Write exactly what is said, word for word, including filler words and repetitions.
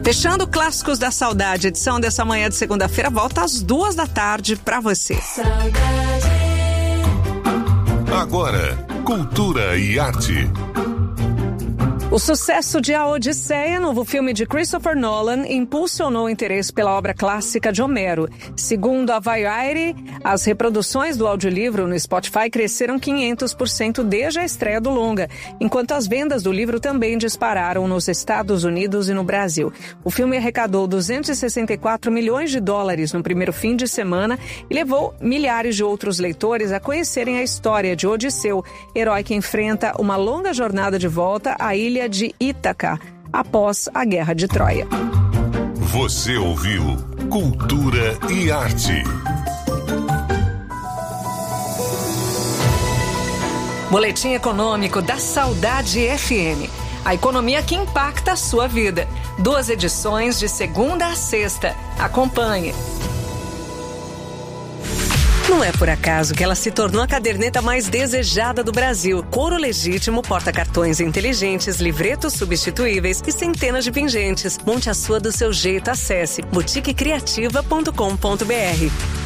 Fechando Clássicos da Saudade, edição dessa manhã de segunda-feira, volta às duas da tarde pra você. Agora, cultura e arte. O sucesso de A Odisseia, novo filme de Christopher Nolan, impulsionou o interesse pela obra clássica de Homero. Segundo a Variety, as reproduções do audiolivro no Spotify cresceram quinhentos por cento desde a estreia do longa, enquanto as vendas do livro também dispararam nos Estados Unidos e no Brasil. O filme arrecadou duzentos e sessenta e quatro milhões de dólares no primeiro fim de semana e levou milhares de outros leitores a conhecerem a história de Odisseu, herói que enfrenta uma longa jornada de volta à ilha de Ítaca, após a Guerra de Troia. Você ouviu Cultura e Arte. Boletim Econômico da Saudade F M. A economia que impacta a sua vida. Duas edições de segunda a sexta. Acompanhe. Não é por acaso que ela se tornou a caderneta mais desejada do Brasil. Couro legítimo, porta-cartões inteligentes, livretos substituíveis e centenas de pingentes. Monte a sua do seu jeito. Acesse boutique criativa ponto com ponto br.